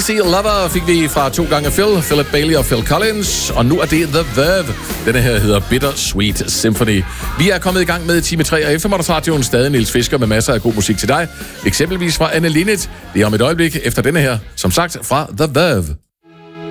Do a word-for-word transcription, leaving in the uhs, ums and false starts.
Easy Lover fik vi fra to gange Phil, Philip Bailey og Phil Collins. Og nu er det The Verve. Denne her hedder Bitter Sweet Symphony. Vi er kommet i gang med time tre af eftermiddagsradioen. Stadig Niels Fisker med masser af god musik til dig. Eksempelvis fra Anne Linnet. Det er om et øjeblik efter denne her, som sagt fra The Verve.